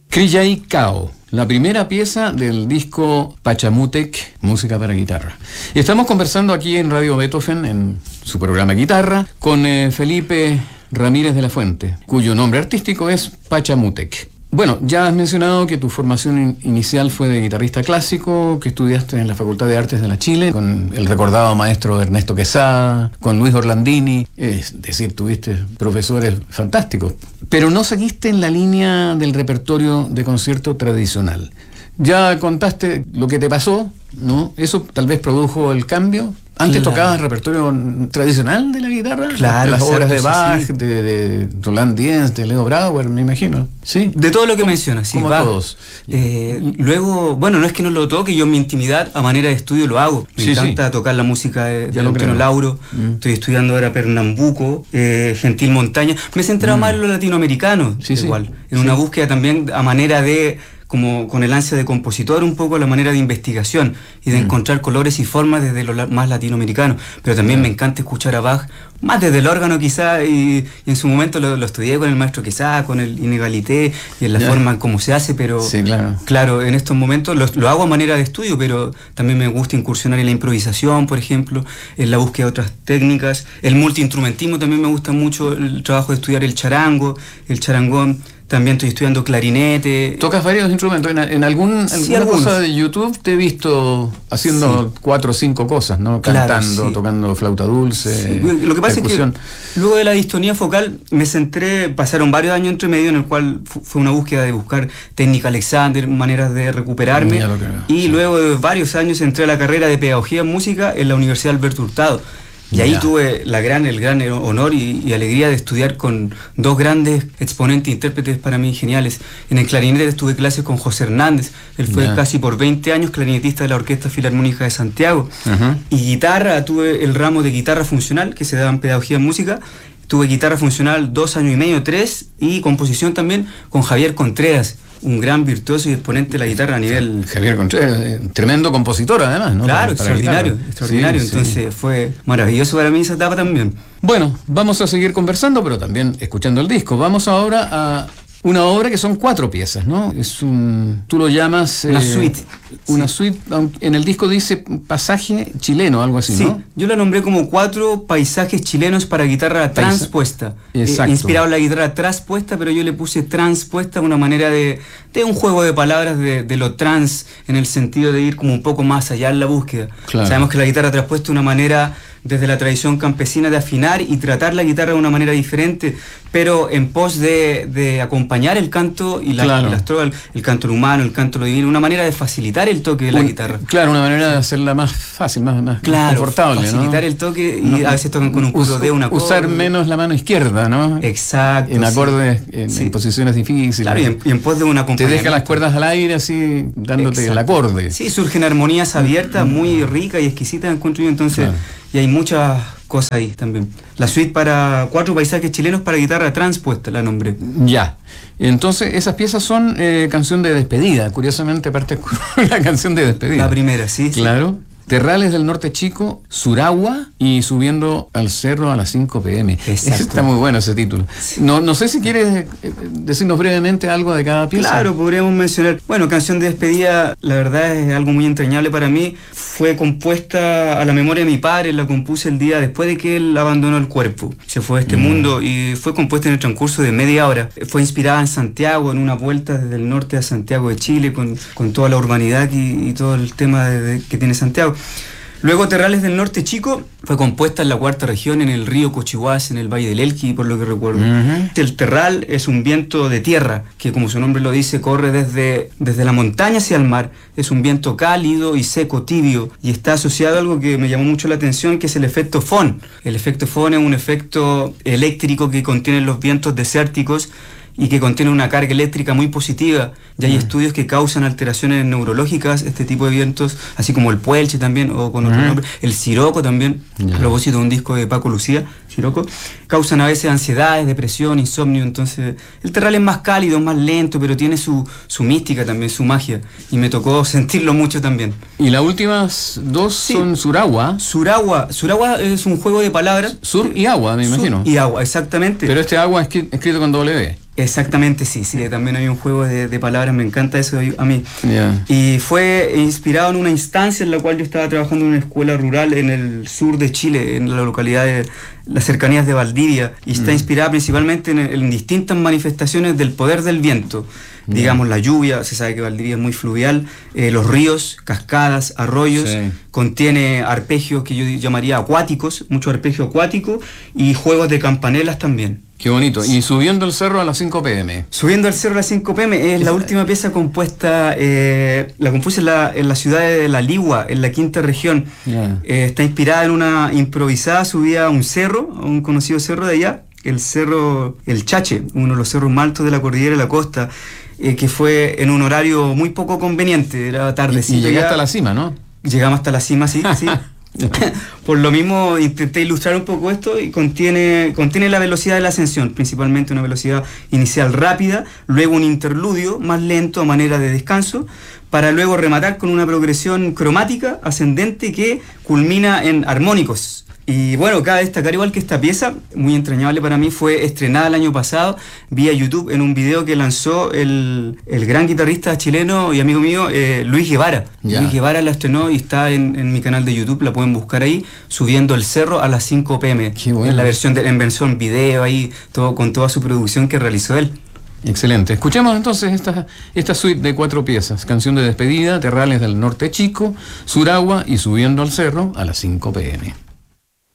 Kriyay Kao, la primera pieza del disco Pachamutec, música para guitarra. Y estamos conversando aquí en Radio Beethoven, en su programa Guitarra, con Felipe Ramírez de la Fuente, cuyo nombre artístico es Pachamutec. Bueno, ya has mencionado que tu formación inicial fue de guitarrista clásico, que estudiaste en la Facultad de Artes de la Chile, con el recordado maestro Ernesto Quesada, con Luis Orlandini, es decir, tuviste profesores fantásticos, pero no seguiste en la línea del repertorio de concierto tradicional. Ya contaste lo que te pasó, ¿no? ¿Eso tal vez produjo el cambio? ¿Antes tocabas el repertorio tradicional de la guitarra? Claro. Las obras de Bach, sí. de Roland Diez, de Leo Brauer, me imagino. ¿Sí? De todo lo que mencionas, sí. Como Bach. Todos. Luego, bueno, no es que no lo toque, yo en mi intimidad, a manera de estudio, lo hago. Me encanta tocar la música de Antonio Lauro. Estoy estudiando ahora Pernambuco, Gentil Montaña. Me he centrado más en lo latinoamericano, igual. En una búsqueda también a manera de, como con el ansia de compositor, un poco la manera de investigación y de encontrar colores y formas desde lo más latinoamericano. Pero también me encanta escuchar a Bach, más desde el órgano quizá, y en su momento lo estudié con el maestro Quesada, con el Inégalité y en la forma en cómo se hace, pero claro, en estos momentos lo hago a manera de estudio, pero también me gusta incursionar en la improvisación, por ejemplo, en la búsqueda de otras técnicas. El multiinstrumentismo también me gusta mucho, el trabajo de estudiar el charango, el charangón. También estoy estudiando clarinete. ¿Tocas varios instrumentos? En alguna cosa de YouTube te he visto haciendo 4 o 5 cosas, ¿no? Cantando, tocando flauta dulce. Sí. Lo que pasa percusión. Es que luego de la distonía focal me centré, pasaron varios años entre medio en el cual fue una búsqueda de buscar técnica Alexander, maneras de recuperarme. Y luego de varios años entré a la carrera de pedagogía en música en la Universidad Alberto Hurtado. Y ahí tuve el gran honor y alegría de estudiar con dos grandes exponentes, intérpretes para mí geniales. En el clarinete tuve clases con José Hernández, él fue casi por 20 años clarinetista de la Orquesta Filarmónica de Santiago. Y guitarra, tuve el ramo de guitarra funcional que se daba en pedagogía en música. Tuve guitarra funcional 2 años y medio, 3, y composición también con Javier Contreras, un gran virtuoso y exponente de la guitarra a nivel... Javier Contreras, tremendo compositor además, ¿no? Claro, extraordinario. Entonces fue maravilloso para mí esa etapa también. Bueno, vamos a seguir conversando, pero también escuchando el disco. Vamos ahora a una obra que son 4 piezas, ¿no? Tú lo llamas... una suite. Una suite, en el disco dice pasaje chileno, algo así, ¿no? Sí, yo la nombré como 4 paisajes chilenos para guitarra transpuesta. Exacto. Inspirado en la guitarra transpuesta, pero yo le puse transpuesta, una manera de un juego de palabras de lo trans, en el sentido de ir como un poco más allá en la búsqueda. Claro. Sabemos que la guitarra transpuesta es una manera, desde la tradición campesina, de afinar y tratar la guitarra de una manera diferente, pero en pos de acompañar el canto y las trovas, el canto humano, el canto divino, una manera de facilitar el toque de la guitarra. Claro, una manera de hacerla más fácil, más confortable, facilitar, ¿no? El toque, y a veces tocan con un curso de una cosa. Usar menos la mano izquierda, ¿no? Exacto. En acordes, en posiciones difíciles. Claro, y en pos de una acompañamiento. Te deja las cuerdas al aire así, dándote el acorde. Sí, surgen armonías abiertas, muy ricas y exquisitas, encuentro yo, entonces, y hay muchas cosas ahí también. La suite para 4 paisajes chilenos para guitarra transpuesta, la nombré. Ya. Entonces, esas piezas son canción de despedida. Curiosamente, parte con una canción de despedida. La primera, sí. Claro. Terrales del Norte Chico, Suragua y Subiendo al Cerro a las 5 p.m. Está muy bueno ese título. Sí. No sé si quieres decirnos brevemente algo de cada pieza. Claro, podríamos mencionar. Bueno, canción de despedida, la verdad es algo muy entrañable para mí. Fue compuesta a la memoria de mi padre, la compuse el día después de que él abandonó el cuerpo. Se fue de este mundo y fue compuesta en el transcurso de media hora. Fue inspirada en Santiago, en una vuelta desde el norte a Santiago de Chile, con toda la urbanidad y todo el tema que tiene Santiago. Luego Terrales del Norte Chico fue compuesta en la 4ª región, en el río Cochihuás, en el Valle del Elqui, por lo que recuerdo. El terral es un viento de tierra, que como su nombre lo dice, corre desde la montaña hacia el mar. Es un viento cálido y seco, tibio, y está asociado a algo que me llamó mucho la atención, que es el efecto Fon. El efecto Fon es un efecto eléctrico que contiene los vientos desérticos y que contiene una carga eléctrica muy positiva. Ya hay estudios que causan alteraciones neurológicas, este tipo de vientos, así como el puelche también, o con otro nombre, el siroco también, a propósito de un disco de Paco Lucía, siroco, causan a veces ansiedades, depresión, insomnio. Entonces el terral es más cálido, más lento, pero tiene su mística también, su magia, y me tocó sentirlo mucho también. Y las últimas 2 son Suragua. Suragua es un juego de palabras. Sur y agua, me imagino. Sur y agua, exactamente. Pero este agua es escrito con W. Exactamente, sí, también hay un juego de palabras, me encanta eso a mí. Yeah. Y fue inspirado en una instancia en la cual yo estaba trabajando en una escuela rural en el sur de Chile, en la localidad de las cercanías de Valdivia, y está inspirada principalmente en distintas manifestaciones del poder del viento. Digamos, la lluvia, se sabe que Valdivia es muy fluvial, los ríos, cascadas, arroyos, sí. Contiene arpegios que yo llamaría acuáticos, mucho arpegio acuático, y juegos de campanelas también. Qué bonito. Y Subiendo el Cerro a las 5 p.m. Subiendo el Cerro a las 5 p.m. es la última pieza compuesta, la compuse en la ciudad de La Ligua, en la quinta región. Yeah. Está inspirada en una improvisada subida a un cerro, a un conocido cerro de allá, el cerro El Chache, uno de los cerros más altos de la cordillera de la costa, que fue en un horario muy poco conveniente, era tardecito. Y llegaste a la cima, ¿no? Llegamos hasta la cima, sí. Por lo mismo intenté ilustrar un poco esto, y contiene la velocidad de la ascensión, principalmente una velocidad inicial rápida, luego un interludio más lento a manera de descanso, para luego rematar con una progresión cromática ascendente que culmina en armónicos. Y bueno, cabe destacar igual que esta pieza, muy entrañable para mí, fue estrenada el año pasado vía YouTube en un video que lanzó el gran guitarrista chileno y amigo mío, Luis Guevara. Yeah. Luis Guevara la estrenó y está en mi canal de YouTube, la pueden buscar ahí, Subiendo el Cerro a las 5 p.m. Qué bueno. En la en versión video ahí, con toda su producción que realizó él. Excelente. Escuchemos entonces esta suite de 4 piezas. Canción de despedida, Terrales del Norte Chico, Suragua y Subiendo al Cerro a las 5 p.m.